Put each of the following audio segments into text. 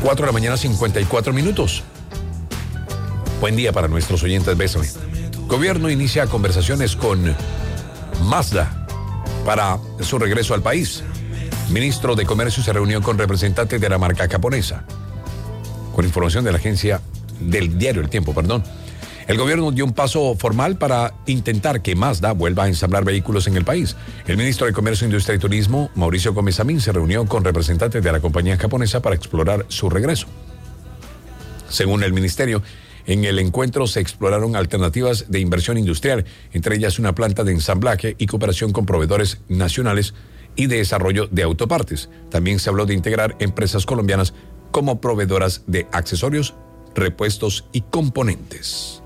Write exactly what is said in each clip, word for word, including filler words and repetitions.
cuatro de la mañana, cincuenta y cuatro minutos. Buen día para nuestros oyentes, bésame. Gobierno inicia conversaciones con Mazda para su regreso al país. Ministro de Comercio se reunió con representantes de la marca japonesa. Con información de la agencia del diario El Tiempo, perdón. El gobierno dio un paso formal para intentar que Mazda vuelva a ensamblar vehículos en el país. El ministro de Comercio, Industria y Turismo, Mauricio Gómez Amín, se reunió con representantes de la compañía japonesa para explorar su regreso. Según el ministerio, en el encuentro se exploraron alternativas de inversión industrial, entre ellas una planta de ensamblaje y cooperación con proveedores nacionales y de desarrollo de autopartes. También se habló de integrar empresas colombianas como proveedoras de accesorios, repuestos y componentes.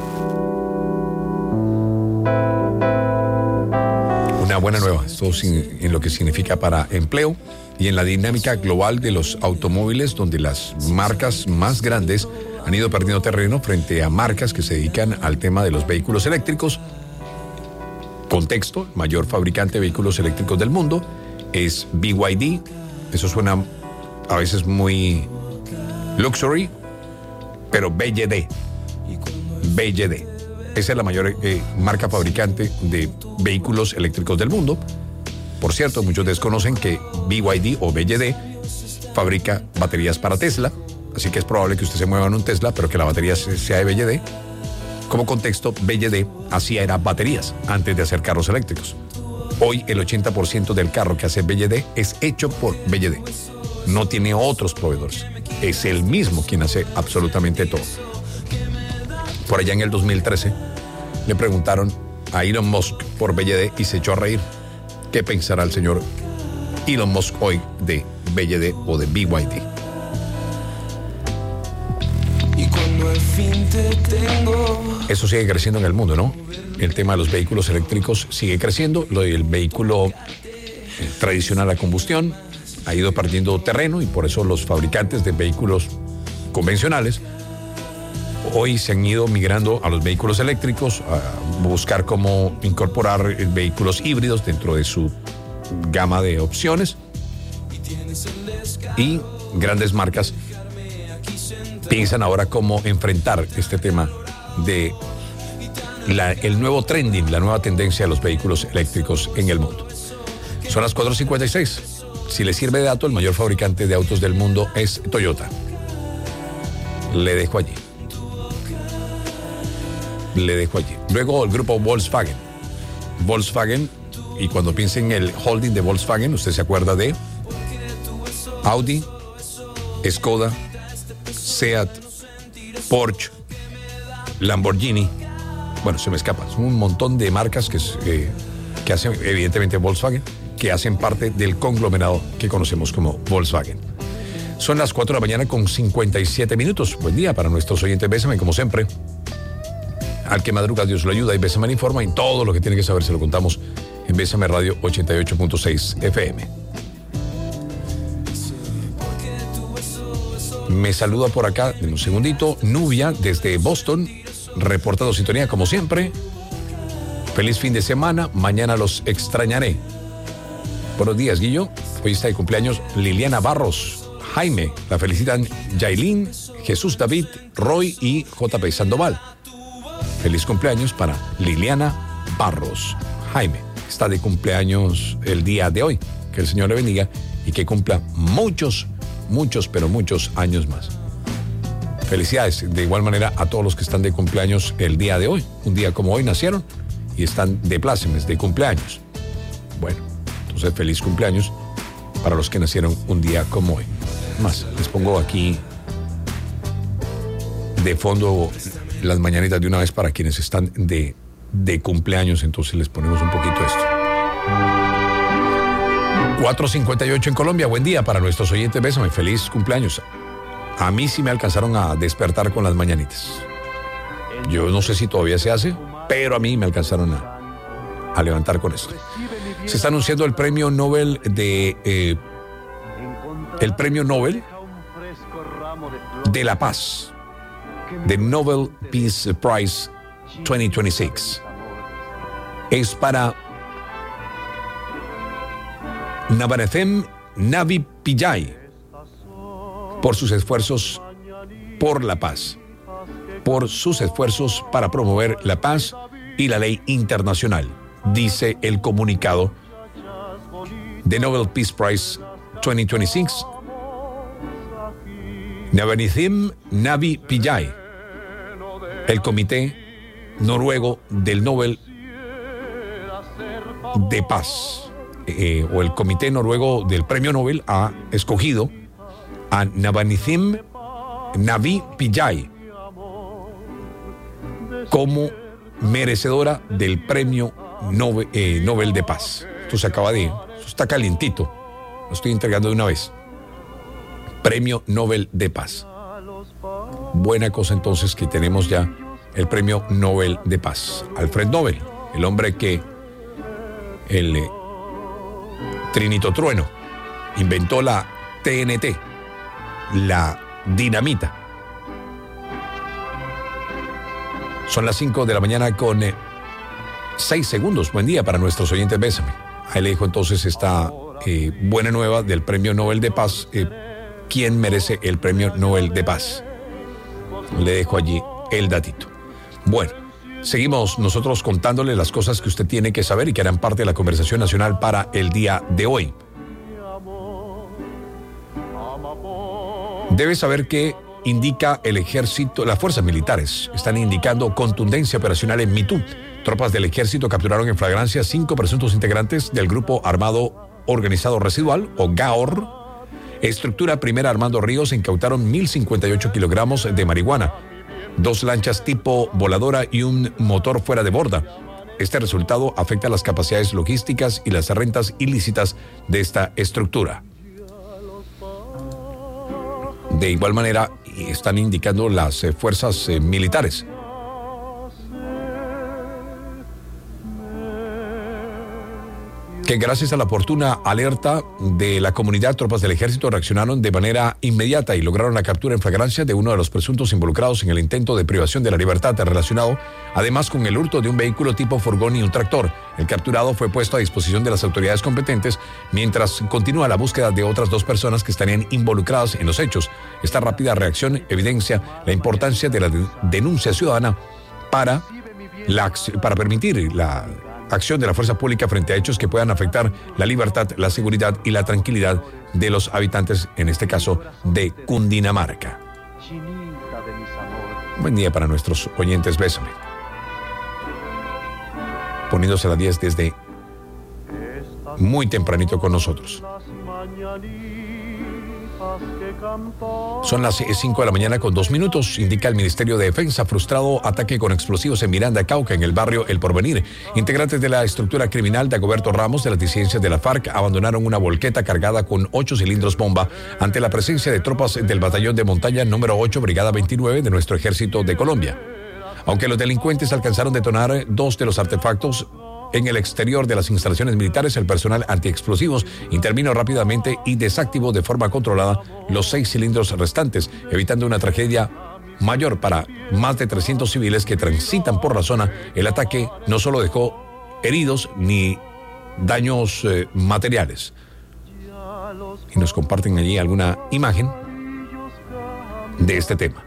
Una buena nueva, esto en lo que significa para empleo y en la dinámica global de los automóviles, donde las marcas más grandes han ido perdiendo terreno frente a marcas que se dedican al tema de los vehículos eléctricos. Contexto: el mayor fabricante de vehículos eléctricos del mundo es B Y D. Eso suena a veces muy luxury, pero B Y D. B Y D. Esa es la mayor eh, marca fabricante de vehículos eléctricos del mundo. Por cierto, muchos desconocen que B Y D o B Y D fabrica baterías para Tesla, así que es probable que usted se mueva en un Tesla, pero que la batería sea de B Y D. Como contexto, B Y D hacía era baterías antes de hacer carros eléctricos. Hoy el ochenta por ciento del carro que hace B Y D es hecho por B Y D. No tiene otros proveedores. Es él mismo quien hace absolutamente todo. Por allá en el dos mil trece le preguntaron a Elon Musk por B Y D y se echó a reír. ¿Qué pensará el señor Elon Musk hoy de B Y D o de B Y D? Eso sigue creciendo en el mundo, ¿no? El tema de los vehículos eléctricos sigue creciendo. Lo del vehículo tradicional a combustión ha ido perdiendo terreno y por eso los fabricantes de vehículos convencionales hoy se han ido migrando a los vehículos eléctricos, a buscar cómo incorporar vehículos híbridos dentro de su gama de opciones. Y grandes marcas piensan ahora cómo enfrentar este tema de la, el nuevo trending, la nueva tendencia de los vehículos eléctricos en el mundo. Son las cuatro cincuenta y seis. Si le sirve de dato, el mayor fabricante de autos del mundo es Toyota. Le dejo allí. Le dejo allí. Luego el grupo Volkswagen. Volkswagen, y cuando piensen en el holding de Volkswagen, usted se acuerda de Audi, Skoda, Seat, Porsche, Lamborghini. Bueno, se me escapa. Son un montón de marcas que, eh, que hacen, evidentemente, Volkswagen, que hacen parte del conglomerado que conocemos como Volkswagen. Son las cuatro de la mañana con cincuenta y siete minutos. Buen día para nuestros oyentes. Bésame, como siempre. Al que madruga, Dios lo ayuda, y Bésame le informa, y todo lo que tiene que saber se lo contamos en Bésame Radio ochenta y ocho punto seis F M. Me saluda por acá, en un segundito, Nubia desde Boston, reportando sintonía como siempre. Feliz fin de semana, mañana los extrañaré. Buenos días, Guillo. Hoy está de cumpleaños Liliana Barros. Jaime, la felicitan Yailin, Jesús David, Roy y J P Sandoval. Feliz cumpleaños para Liliana Barros. Jaime está de cumpleaños el día de hoy. Que el Señor le bendiga y que cumpla muchos, muchos, pero muchos años más. Felicidades de igual manera a todos los que están de cumpleaños el día de hoy. Un día como hoy nacieron y están de plácemes, de cumpleaños. Bueno, entonces feliz cumpleaños para los que nacieron un día como hoy. Más, les pongo aquí de fondo las mañanitas de una vez para quienes están de, de cumpleaños, entonces les ponemos un poquito esto. cuatro cincuenta y ocho en Colombia, buen día para nuestros oyentes, bésame, feliz cumpleaños. A mí sí me alcanzaron a despertar con las mañanitas. Yo no sé si todavía se hace, pero a mí me alcanzaron a, a levantar con esto. Se está anunciando el premio Nobel de... Eh, el premio Nobel de la Paz. The Nobel Peace Prize veinte veintiséis. Es para Nabarethem Navi Pillay, por sus esfuerzos por la paz, por sus esfuerzos para promover la paz y la ley internacional, dice el comunicado de Nobel Peace Prize dos mil veintiséis. Navanicim Navi Pillay, el comité noruego del Nobel de Paz, eh, o el comité noruego del Premio Nobel, ha escogido a Navanicim Navi Pillay como merecedora del Premio Nobel, eh, Nobel de Paz. Esto se acaba de... Esto está calientito. Lo estoy entregando de una vez. Premio Nobel de Paz. Buena cosa entonces que tenemos ya el Premio Nobel de Paz. Alfred Nobel, el hombre que el eh, trinitotrueno inventó la T N T, la dinamita. Son las cinco de la mañana con eh, seis segundos. Buen día para nuestros oyentes. Bésame. Ahí le dejo entonces esta eh, buena nueva del Premio Nobel de Paz. Eh, ¿Quién merece el Premio Nobel de Paz? Le dejo allí el datito. Bueno, seguimos nosotros contándole las cosas que usted tiene que saber y que harán parte de la conversación nacional para el día de hoy. Debe saber que indica el ejército, las fuerzas militares están indicando contundencia operacional en Mitú. Tropas del ejército capturaron en flagrancia cinco presuntos integrantes del Grupo Armado Organizado Residual, o G A O R. Estructura Primera Armando Ríos incautaron mil cincuenta y ocho kilogramos de marihuana, dos lanchas tipo voladora y un motor fuera de borda. Este resultado afecta las capacidades logísticas y las rentas ilícitas de esta estructura. De igual manera, están indicando las eh, fuerzas eh, militares que gracias a la oportuna alerta de la comunidad, tropas del ejército reaccionaron de manera inmediata y lograron la captura en flagrancia de uno de los presuntos involucrados en el intento de privación de la libertad relacionado además con el hurto de un vehículo tipo furgón y un tractor. El capturado fue puesto a disposición de las autoridades competentes mientras continúa la búsqueda de otras dos personas que estarían involucradas en los hechos. Esta rápida reacción evidencia la importancia de la de- denuncia ciudadana para, la, para permitir la acción de la fuerza pública frente a hechos que puedan afectar la libertad, la seguridad y la tranquilidad de los habitantes, en este caso de Cundinamarca. Buen día para nuestros oyentes. Bésame. Poniéndose a las diez desde muy tempranito con nosotros. Son las cinco de la mañana con dos minutos, indica el Ministerio de Defensa. Frustrado ataque con explosivos en Miranda, Cauca, en el barrio El Porvenir. Integrantes de la estructura criminal de Dagoberto Ramos de las disidencias de la FARC abandonaron una volqueta cargada con ocho cilindros bomba ante la presencia de tropas del batallón de montaña número ocho, Brigada veintinueve de nuestro Ejército de Colombia. Aunque los delincuentes alcanzaron a detonar dos de los artefactos en el exterior de las instalaciones militares, el personal antiexplosivos intervino rápidamente y desactivó de forma controlada los seis cilindros restantes, evitando una tragedia mayor para más de trescientos civiles que transitan por la zona. El ataque no solo dejó heridos ni daños eh, materiales. Y nos comparten allí alguna imagen de este tema.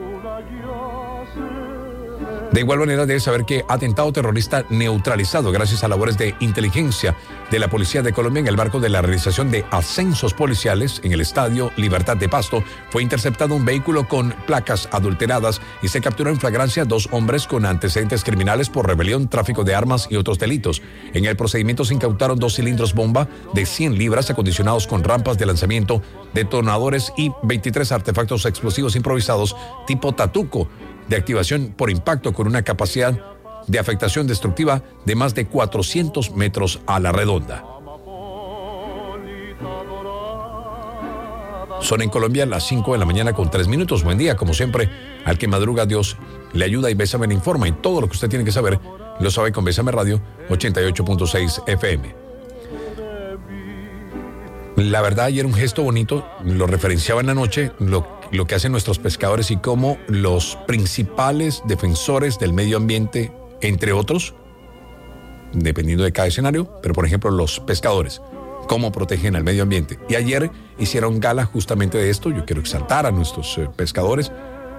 De igual manera, debe saber que atentado terrorista neutralizado gracias a labores de inteligencia de la Policía de Colombia en el marco de la realización de ascensos policiales en el Estadio Libertad de Pasto. Fue interceptado un vehículo con placas adulteradas y se capturó en flagrancia dos hombres con antecedentes criminales por rebelión, tráfico de armas y otros delitos. En el procedimiento se incautaron dos cilindros bomba de cien libras acondicionados con rampas de lanzamiento, detonadores y veintitrés artefactos explosivos improvisados tipo Tatuco, de activación por impacto con una capacidad de afectación destructiva de más de cuatrocientos metros a la redonda. Son en Colombia las cinco de la mañana con tres minutos. Buen día, como siempre, al que madruga Dios le ayuda y Bésame le informa. Y todo lo que usted tiene que saber lo sabe con Bésame Radio ochenta y ocho punto seis F M. La verdad, ayer un gesto bonito, lo referenciaba en la noche, lo, lo que hacen nuestros pescadores y cómo los principales defensores del medio ambiente, entre otros, dependiendo de cada escenario, pero por ejemplo los pescadores, cómo protegen al medio ambiente. Y ayer hicieron gala justamente de esto. Yo quiero exaltar a nuestros eh, pescadores.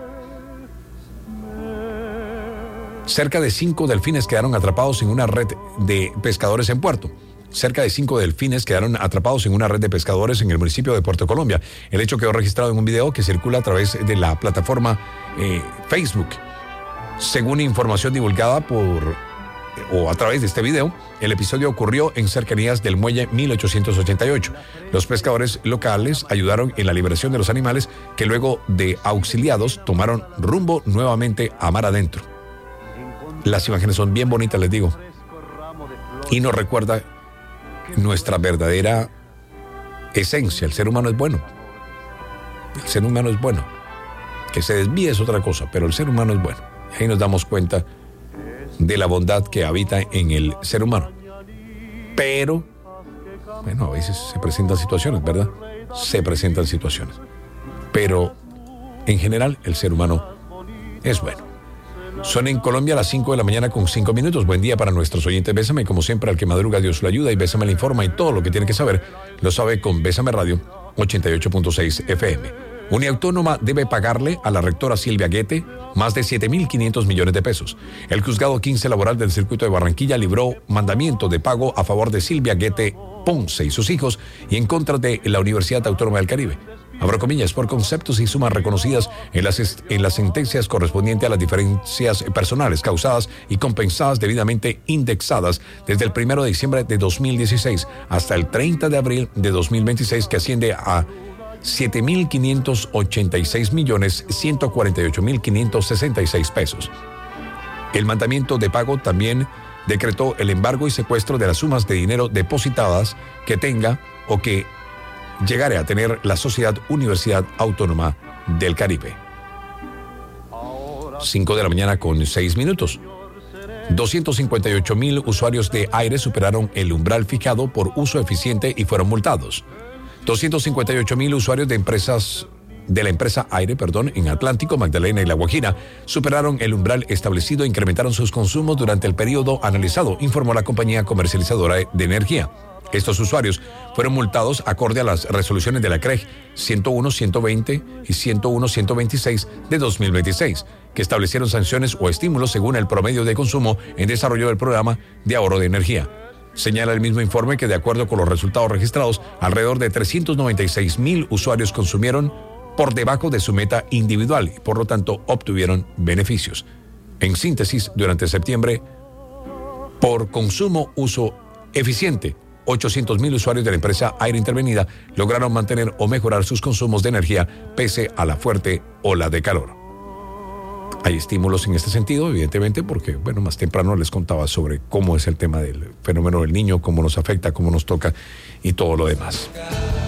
Cerca de cinco delfines quedaron atrapados en una red de pescadores en Puerto. Cerca de cinco delfines quedaron atrapados en una red de pescadores en el municipio de Puerto Colombia. El hecho quedó registrado en un video que circula a través de la plataforma eh, Facebook. Según información divulgada por o a través de este video, el episodio ocurrió en cercanías del muelle mil ochocientos ochenta y ocho. Los pescadores locales ayudaron en la liberación de los animales que luego de auxiliados tomaron rumbo nuevamente a mar adentro. Las imágenes son bien bonitas, les digo, y nos recuerda nuestra verdadera esencia. El ser humano es bueno. El ser humano es bueno. Que se desvíe es otra cosa, pero el ser humano es bueno. Y ahí nos damos cuenta de la bondad que habita en el ser humano. Pero, bueno, a veces se presentan situaciones, ¿verdad? Se presentan situaciones. Pero, en general, el ser humano es bueno. Son en Colombia a las cinco de la mañana con cinco minutos. Buen día para nuestros oyentes. Bésame, como siempre, al que madruga Dios lo ayuda, y Bésame le informa, y todo lo que tiene que saber lo sabe con Bésame Radio ochenta y ocho punto seis F M. Uniautónoma debe pagarle a la rectora Silvia Guete más de siete mil quinientos millones de pesos. El juzgado quince laboral del circuito de Barranquilla libró mandamiento de pago a favor de Silvia Guete Ponce y sus hijos y en contra de la Universidad Autónoma del Caribe. Abro comillas, por conceptos y sumas reconocidas en las, en las sentencias correspondientes a las diferencias personales causadas y compensadas debidamente indexadas desde el primero de diciembre de dos mil dieciséis hasta el treinta de abril de dos mil veintiséis, que asciende a siete mil quinientos ochenta y seis millones ciento cuarenta y ocho mil quinientos sesenta y seis pesos. El mandamiento de pago también decretó el embargo y secuestro de las sumas de dinero depositadas que tenga o que llegare a tener la Sociedad Universidad Autónoma del Caribe. cinco de la mañana con seis minutos. doscientos cincuenta y ocho mil usuarios de aire superaron el umbral fijado por uso eficiente y fueron multados. doscientos cincuenta y ocho mil usuarios de empresas de la empresa Aire, perdón, en Atlántico, Magdalena y La Guajira superaron el umbral establecido e incrementaron sus consumos durante el periodo analizado, informó la compañía comercializadora de energía. Estos usuarios fueron multados acorde a las resoluciones de la C R E G ciento uno ciento veinte y ciento uno ciento veintiséis de dos mil veintiséis, que establecieron sanciones o estímulos según el promedio de consumo en desarrollo del programa de ahorro de energía. Señala el mismo informe que, de acuerdo con los resultados registrados, alrededor de trescientos noventa y seis mil usuarios consumieron por debajo de su meta individual y, por lo tanto, obtuvieron beneficios. En síntesis, durante septiembre, por consumo uso eficiente, ochocientos mil usuarios de la empresa Aire Intervenida lograron mantener o mejorar sus consumos de energía pese a la fuerte ola de calor. Hay estímulos en este sentido, evidentemente, porque, bueno, más temprano les contaba sobre cómo es el tema del fenómeno del niño, cómo nos afecta, cómo nos toca y todo lo demás.